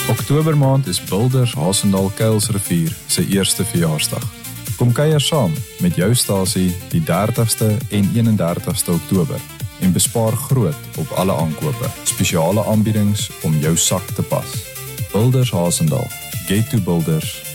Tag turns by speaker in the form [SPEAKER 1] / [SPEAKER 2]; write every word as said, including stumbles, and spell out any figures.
[SPEAKER 1] Oktobermaand is Builders Hasendaal Kuilsrivier se eerste verjaarsdag. Kom kuier saam met jou stasie die dertigste en eenendertigste Oktober en bespaar groot op alle aankope. Spesiale aanbiedings om jou sak te pas. Builders Hasendaal. Get to Builders.